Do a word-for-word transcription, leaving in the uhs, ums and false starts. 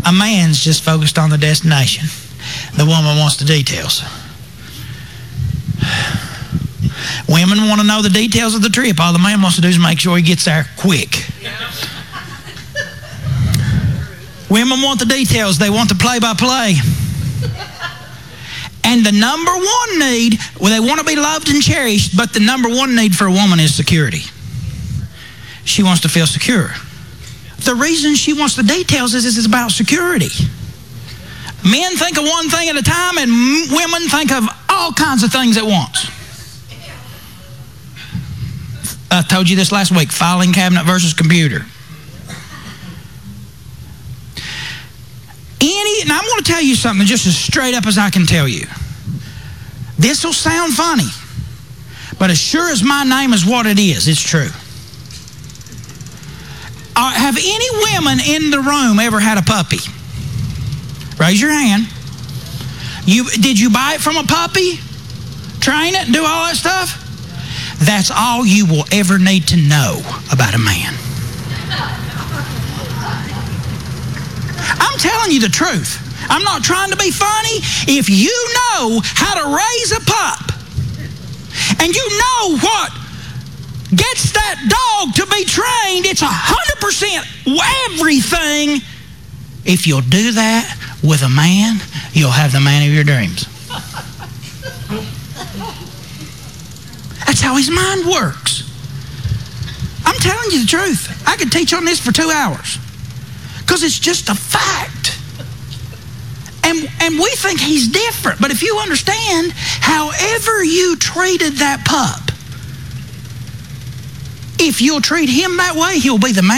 A man's just focused on the destination. The woman wants the details. Women want to know the details of the trip. All the man wants to do is make sure he gets there quick. Women want the details. They want the play-by-play. And the number one need, well, they want to be loved and cherished, but the number one need for a woman is security. She wants to feel secure. The reason she wants the details is it's about security. Men think of one thing at a time, and women think of all kinds of things at once. I told you this last week, filing cabinet versus computer. Any, and I'm going to tell you something just as straight up as I can tell you. This will sound funny, but as sure as my name is what it is, it's true. Uh, have any women in the room ever had a puppy? Raise your hand. You, did you buy it from a puppy? Train it and do all that stuff? That's all you will ever need to know about a man. I'm telling you the truth. I'm not trying to be funny. If you know how to raise a pup, and you know what gets that dog to be trained, it's one hundred percent everything. If you'll do that with a man, you'll have the man of your dreams. That's how his mind works. I'm telling you the truth. I could teach on this for two hours because it's just a fact. And, and we think he's different. But if you understand, however you treated that pup, if you'll treat him that way, he'll be the man.